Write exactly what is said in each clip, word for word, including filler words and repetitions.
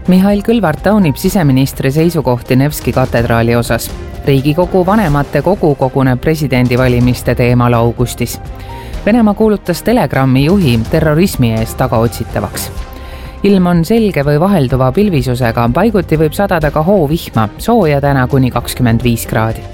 Mihhail Kõlvart taunib siseministri seisukohti Nevski katedraali osas. Riigikogu vanemate kogu koguneb presidendivalimiste teemal augustis. Venemaa kuulutas Telegrami juhi terrorismi eest tagaotsitavaks. Ilm on selge või vahelduva pilvisusega, paiguti võib sadada ka hoovihma, sooja täna kuni kakskümmend viis kraadi.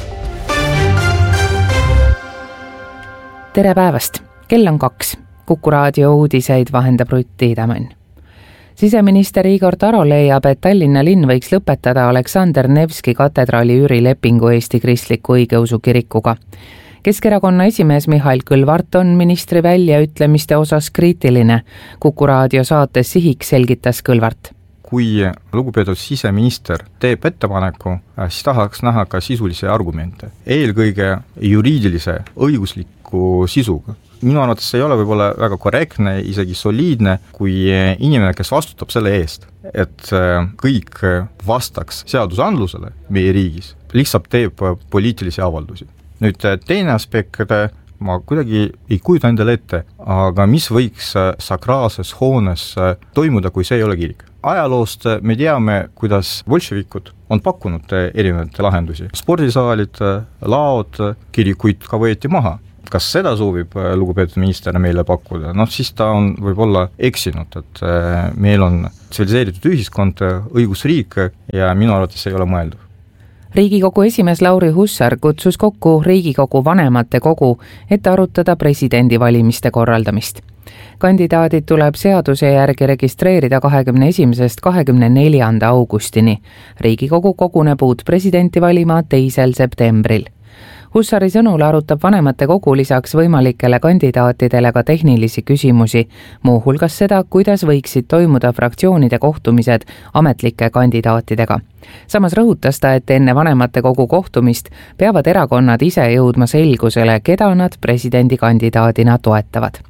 Tere päevast! Kell on kaks. Kuku raadio uudiseid vahendab Rutt Tiidemann. Siseminister Igor Taro leiab, et Tallinna linn võiks lõpetada Aleksander Nevski katedraali üürilepingu Eesti Kristliku Õigeusu Kirikuga. Keskerakonna esimees Mihhail Kõlvart on ministri väljaütlemiste osas kriitiline. Kuku raadio saates Sihiks selgitas Kõlvart. Kui lugupeetud siseminister teeb ettepaneku, siis tahaks näha ka sisulisi argumente. Eelkõige juriidilise õigusliku sisuga. Minu arvates see ei ole võib-olla väga korrektne, isegi soliidne, kui inimene, kes vastutab selle eest, et kõik vastaks seadusandlusele meie riigis, lihtsalt teeb poliitilisi avaldusi. Nüüd teine aspekt, ma kuidagi ei kujuta endale ette, aga mis võiks sakraalses hoones toimuda, kui see ei ole kirik? Ajaloost me teame, kuidas bolševikud on pakkunud erinevaid lahendusi. Spordisaalid, laod, kirikuid ka võeti maha. Kas seda soovib lugupeetud minister meile pakkuda? No siis ta on võib-olla eksinud, et meil on tsiviliseeritud ühiskond, õigusriik ja minu arvates ei ole mõeldav. Riigikogu esimees Lauri Hussar kutsus kokku Riigikogu vanemate kogu, et arutada presidendivalimiste korraldamist. Kandidaadid tuleb seaduse järgi registreerida kahekümne esimesest kahekümne neljanda augustini. Riigikogu koguneb uut presidenti valima teisel septembril. Hussari sõnul arutab vanemate kogu lisaks võimalikele kandidaatidele ka tehnilisi küsimusi, muu hulgas seda, kuidas võiksid toimuda fraktsioonide kohtumised ametlike kandidaatidega. Samas rõhutas ta, et enne vanemate kogu kohtumist peavad erakonnad ise jõudma selgusele, keda nad presidendikandidaadina toetavad.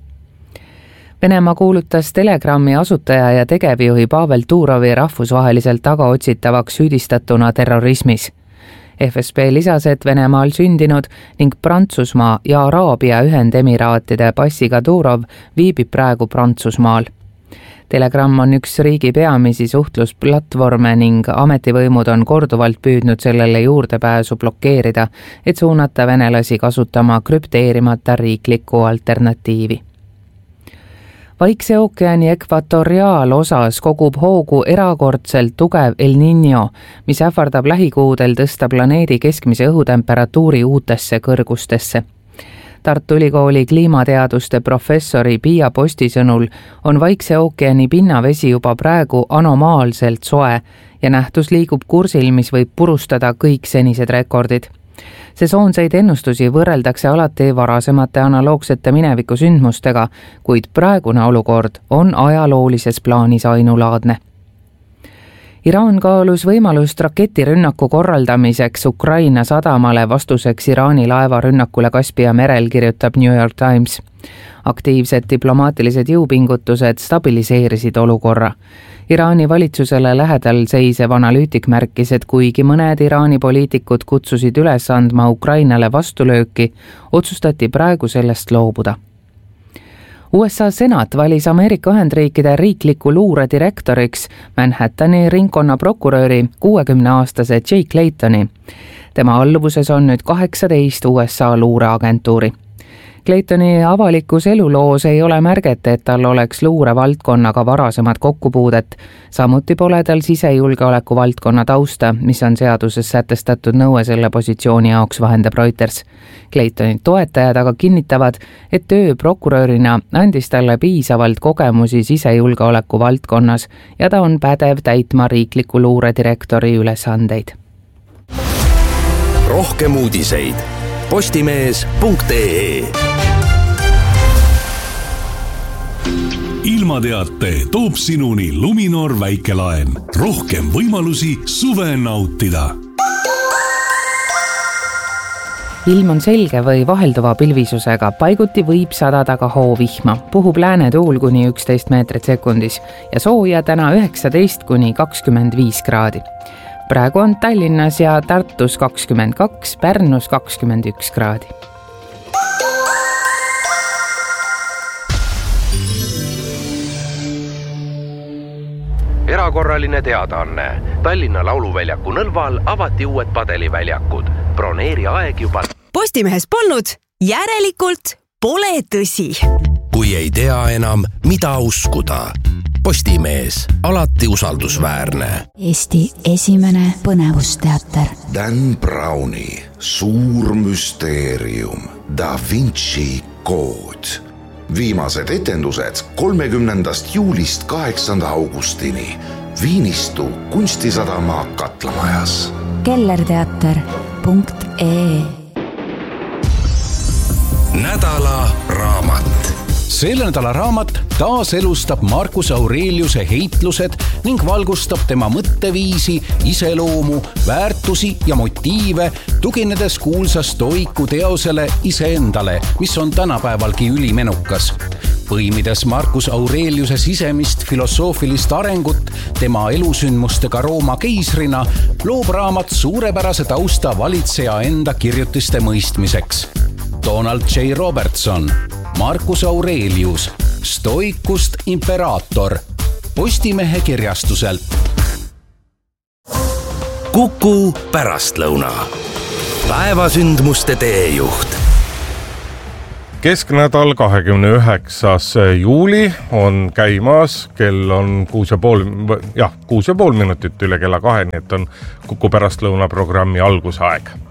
Venemaa kuulutas Telegrami asutaja ja tegevjuhi Pavel Turovi rahvusvaheliselt tagaotsitavaks süüdistatuna terrorismis. F S B lisas, et Venemaal sündinud ning Prantsusmaa ja Araabia Ühendemiraatide passiga Turov viibib praegu Prantsusmaal. Telegram on üks riigi peamisi suhtlusplatvorme ning ametivõimud on korduvalt püüdnud sellele juurdepääsu blokeerida, et suunata venelasi kasutama krüpteerimata riiklikku alternatiivi. Vaikse ookeani ekvatoriaalosas kogub hoogu erakordselt tugev El Niño, mis ähvardab lähikuudel tõsta planeedi keskmise õhutemperatuuri uutesse kõrgustesse. Tartu Ülikooli kliimateaduste professori Pia Posti sõnul on Vaikse ookeani pinnavesi juba praegu anomaalselt soe ja nähtus liigub kursil, mis võib purustada kõik senised rekordid. Sesoonseid ennustusi võrreldakse alati varasemate analoogsete mineviku sündmustega, kuid praegune olukord on ajaloolises plaanis ainulaadne. Iraan kaalus võimalust raketirünnaku korraldamiseks Ukraina sadamale vastuseks Iraani laevarünnakule Kaspia merel, kirjutab New York Times. Aktiivsed diplomaatilised jõupingutused stabiliseerisid olukorra. Iraani valitsusele lähedal seisev analüütik märkis, et kuigi mõned Iraani poliitikud kutsusid üles andma Ukrainale vastulööki, otsustati praegu sellest loobuda. U S A senat valis Ameerika Ühendriikide riikliku luure direktoriks Manhattani ringkonna prokuröri kuuekümneaastase Jake Laytoni. Tema alluvuses on nüüd kaheksateist U S A luureagentuuri. Claytoni avalikus eluloos ei ole märget, et tal oleks luure valdkonnaga varasemad kokkupuudet. Samuti pole tal sisejulgeoleku valdkonna tausta, mis on seaduses sätestatud nõue selle positsiooni jaoks, vahendab Reuters. Claytoni toetajad aga kinnitavad, et töö prokurörina andis talle piisavalt kogemusi sisejulgeoleku valdkonnas ja ta on pädev täitma riikliku luure direktori ülesandeid. Rohkem uudiseid postimees punkt ee. Ilmateate toob sinuni Luminor väikelaen. Rohkem võimalusi suve nautida. Ilm on selge või vahelduva pilvisusega, paiguti võib sadada ka hoovihma. Puhub lääne tuul kuni üksteist meetrit sekundis ja sooja täna üheksateist kuni kakskümmend viis kraadi. Praegu on Tallinnas ja Tartus kakskümmend kaks, Pärnus kakskümmend üks kraadi. erakorraline teadaanne. Tallinna Lauluväljaku nõlval avati uued padeliväljakud. Broneeri aeg juba. Postimehes polnud, järelikult pole tõsi. Kui ei tea enam, mida uskuda. Postimees, alati usaldusväärne. Eesti esimene põnevusteater. Dan Browni Suur müsteerium, Da Vinci kood. Viimased etendused kolmekümnendast juulist kaheksanda augustini Viinistu kunstisadama Katlamajas. kellerteater punkt ee Nädala raamat. Selle nädala raamat taaselustab Marcus Aureliuse heitlused ning valgustab tema mõtteviisi, iseloomu, väärtusi ja motiive, tuginedes kuulsa stoiku teosele iseendale, mis on tänapäevalgi ülimenukas. Põimides Marcus Aureliuse sisemist filosoofilist arengut tema elusündmustega Rooma keisrina, loob raamat suurepärase tausta valitseja enda kirjutiste mõistmiseks. Donald J. Robertson, Marcus Aurelius, stoikust imperaator, Postimehe kirjastuselt. Kuku pärastlõuna. Päevasündmuste teejuht. Kesknädal kahekümne üheksas juuli on käimas, kell on kuus ja pool, jah, kuus ja pool minutit üle kella kahe, nii et on Kuku pärastlõuna programmi algusaeg.